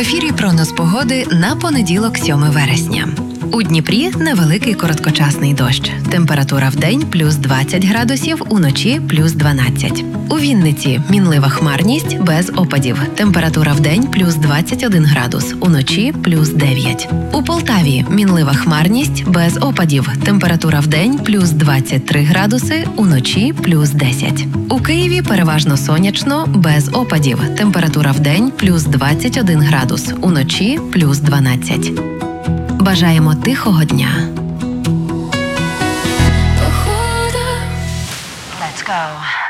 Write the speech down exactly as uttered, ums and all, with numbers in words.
ефірі прогноз погоди на понеділок, сьоме вересня. У Дніпрі невеликий короткочасний дощ. Температура вдень плюс двадцять градусів, уночі плюс дванадцять. У Вінниці мінлива хмарність без опадів. Температура вдень плюс двадцять один градус, уночі плюс дев'ять. У Полтаві мінлива хмарність без опадів. Температура вдень плюс двадцять три градуси, уночі плюс десять. У Києві переважно сонячно без опадів. Температура вдень плюс двадцять один градус, уночі плюс дванадцять. Бажаємо тихого дня. Let's go.